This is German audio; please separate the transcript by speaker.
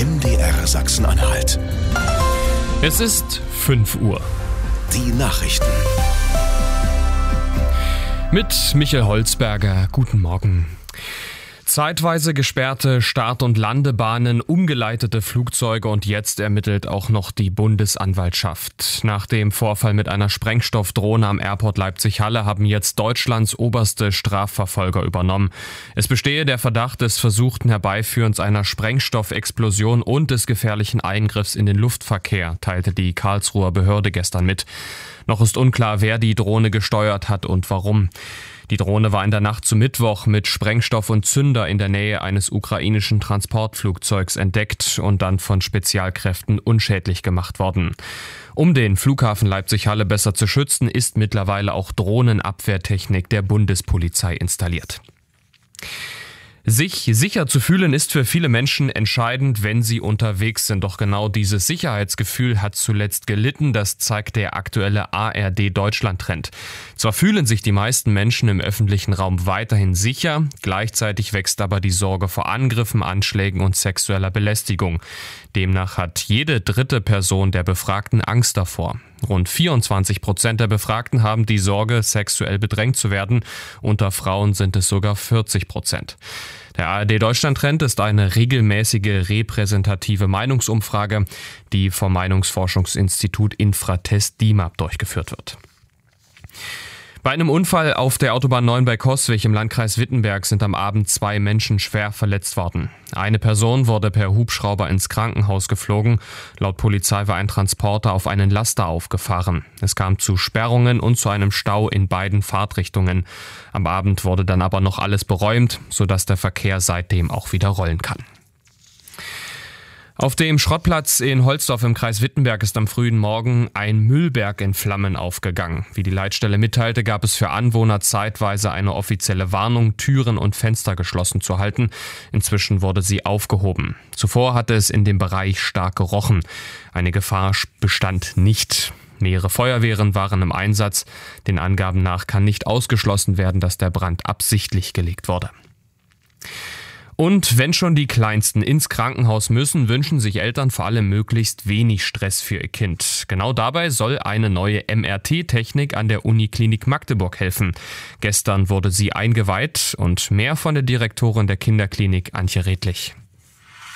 Speaker 1: MDR Sachsen-Anhalt.
Speaker 2: Es ist 5 Uhr.
Speaker 1: Die Nachrichten.
Speaker 2: Mit Michael Holzberger. Guten Morgen. Zeitweise gesperrte Start- und Landebahnen, umgeleitete Flugzeuge und jetzt ermittelt auch noch die Bundesanwaltschaft. Nach dem Vorfall mit einer Sprengstoffdrohne am Airport Leipzig-Halle haben jetzt Deutschlands oberste Strafverfolger übernommen. Es bestehe der Verdacht des versuchten Herbeiführens einer Sprengstoffexplosion und des gefährlichen Eingriffs in den Luftverkehr, teilte die Karlsruher Behörde gestern mit. Noch ist unklar, wer die Drohne gesteuert hat und warum. Die Drohne war in der Nacht zu Mittwoch mit Sprengstoff und Zünder in der Nähe eines ukrainischen Transportflugzeugs entdeckt und dann von Spezialkräften unschädlich gemacht worden. Um den Flughafen Leipzig-Halle besser zu schützen, ist mittlerweile auch Drohnenabwehrtechnik der Bundespolizei installiert. Sich sicher zu fühlen ist für viele Menschen entscheidend, wenn sie unterwegs sind. Doch genau dieses Sicherheitsgefühl hat zuletzt gelitten. Das zeigt der aktuelle ARD-Deutschland-Trend. Zwar fühlen sich die meisten Menschen im öffentlichen Raum weiterhin sicher, gleichzeitig wächst aber die Sorge vor Angriffen, Anschlägen und sexueller Belästigung. Demnach hat jede dritte Person der Befragten Angst davor. Rund 24% der Befragten haben die Sorge, sexuell bedrängt zu werden. Unter Frauen sind es sogar 40%. Der ARD-Deutschland-Trend ist eine regelmäßige repräsentative Meinungsumfrage, die vom Meinungsforschungsinstitut Infratest DIMAP durchgeführt wird. Bei einem Unfall auf der Autobahn 9 bei Coswig im Landkreis Wittenberg sind am Abend 2 Menschen schwer verletzt worden. Eine Person wurde per Hubschrauber ins Krankenhaus geflogen. Laut Polizei war ein Transporter auf einen Laster aufgefahren. Es kam zu Sperrungen und zu einem Stau in beiden Fahrtrichtungen. Am Abend wurde dann aber noch alles beräumt, sodass der Verkehr seitdem auch wieder rollen kann. Auf dem Schrottplatz in Holzdorf im Kreis Wittenberg ist am frühen Morgen ein Müllberg in Flammen aufgegangen. Wie die Leitstelle mitteilte, gab es für Anwohner zeitweise eine offizielle Warnung, Türen und Fenster geschlossen zu halten. Inzwischen wurde sie aufgehoben. Zuvor hatte es in dem Bereich stark gerochen. Eine Gefahr bestand nicht. Mehrere Feuerwehren waren im Einsatz. Den Angaben nach kann nicht ausgeschlossen werden, dass der Brand absichtlich gelegt wurde. Und wenn schon die Kleinsten ins Krankenhaus müssen, wünschen sich Eltern vor allem möglichst wenig Stress für ihr Kind. Genau dabei soll eine neue MRT-Technik an der Uniklinik Magdeburg helfen. Gestern wurde sie eingeweiht und mehr von der Direktorin der Kinderklinik Antje Redlich.